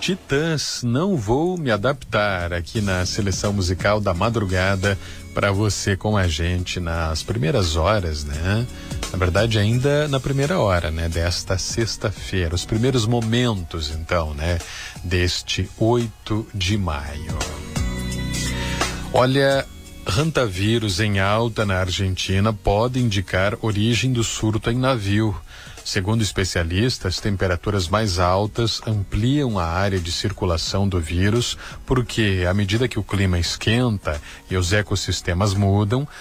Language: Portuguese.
Titãs, Não Vou Me Adaptar, aqui na seleção musical da madrugada, para você com a gente nas primeiras horas, né? Na verdade, ainda na primeira hora, né? Desta sexta-feira, os primeiros momentos, então, né? Deste 8 de maio. Olha, hantavírus em alta na Argentina pode indicar origem do surto em navio. Segundo especialistas, temperaturas mais altas ampliam a área de circulação do vírus, porque à medida que o clima esquenta e os ecossistemas mudam,